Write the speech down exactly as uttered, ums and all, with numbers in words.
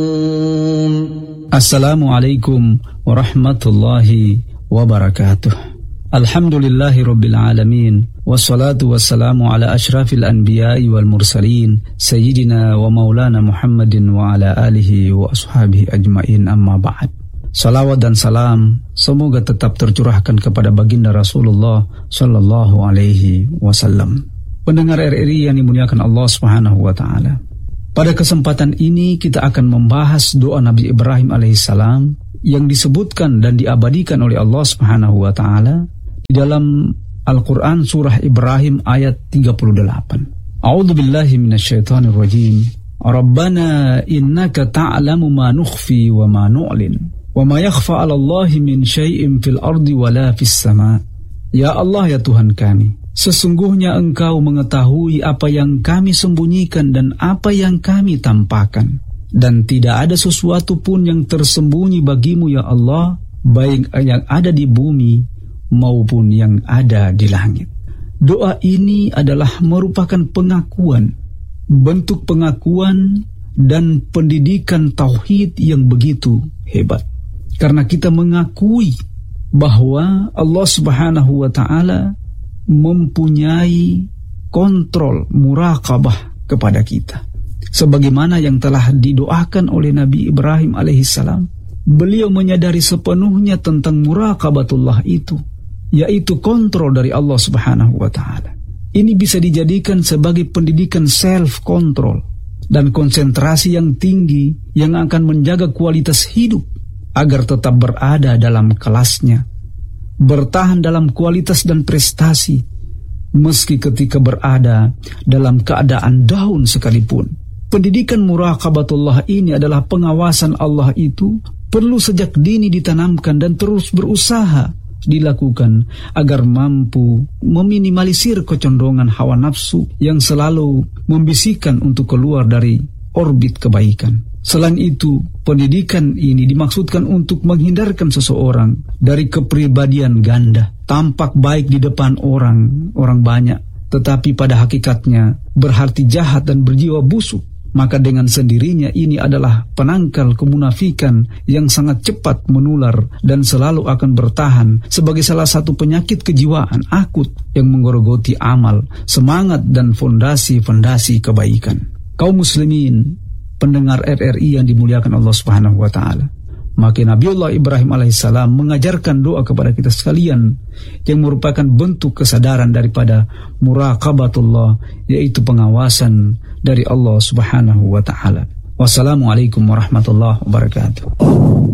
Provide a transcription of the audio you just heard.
Assalamualaikum warahmatullahi wabarakatuh. Alhamdulillahi rabbil alamin. Wassalatu wassalamu ala ashrafil anbiya'i wal mursalin, Sayyidina wa maulana Muhammadin wa ala alihi wa ashabihi ajma'in, amma ba'd. Salawat dan salam semoga tetap tercurahkan kepada baginda Rasulullah sallallahu alaihi wasallam. Pendengar R R I yang dimuliakan Allah Subhanahu wa taala. Pada kesempatan ini kita akan membahas doa Nabi Ibrahim alaihissalam yang disebutkan dan diabadikan oleh Allah Subhanahu wa taala di dalam Al-Qur'an surah Ibrahim ayat tiga puluh delapan. A'udzu billahi minasyaitonir rajim. Rabbana innaka ta'lamu ma nukhfi wa ma nu'lin wa ma yakhfa 'ala Allahi min syai'in fil ardi wa la fis sama'. Ya Allah, ya Tuhan kami, sesungguhnya Engkau mengetahui apa yang kami sembunyikan dan apa yang kami tampakkan, dan tidak ada sesuatu pun yang tersembunyi bagimu ya Allah, baik yang ada di bumi maupun yang ada di langit. Doa ini adalah merupakan pengakuan, bentuk pengakuan dan pendidikan tauhid yang begitu hebat. Karena kita mengakui bahwa Allah Subhanahu wa taala mempunyai kontrol muraqabah kepada kita. Sebagaimana yang telah didoakan oleh Nabi Ibrahim alaihissalam, beliau menyadari sepenuhnya tentang muraqabatullah itu, yaitu kontrol dari Allah Subhanahu wa taala. Ini bisa dijadikan sebagai pendidikan self-control dan konsentrasi yang tinggi yang akan menjaga kualitas hidup agar tetap berada dalam kelasnya, bertahan dalam kualitas dan prestasi, meski ketika berada dalam keadaan down sekalipun. Pendidikan muraqabatullah ini adalah pengawasan Allah itu perlu sejak dini ditanamkan dan terus berusaha dilakukan agar mampu meminimalisir kecondongan hawa nafsu yang selalu membisikkan untuk keluar dari orbit kebaikan. Selain itu, pendidikan ini dimaksudkan untuk menghindarkan seseorang dari kepribadian ganda, tampak baik di depan orang, orang banyak, tetapi pada hakikatnya berhati jahat dan berjiwa busuk. Maka dengan sendirinya ini adalah penangkal kemunafikan yang sangat cepat menular dan selalu akan bertahan sebagai salah satu penyakit kejiwaan akut yang menggerogoti amal, semangat dan fondasi-fondasi kebaikan. Kaum muslimin, pendengar R R I yang dimuliakan Allah Subhanahu wa taala, maka Nabiullah Ibrahim alaihissalam mengajarkan doa kepada kita sekalian yang merupakan bentuk kesadaran daripada muraqabatullah, yaitu pengawasan dari Allah Subhanahu wa taala. Wassalamualaikum warahmatullahi wabarakatuh.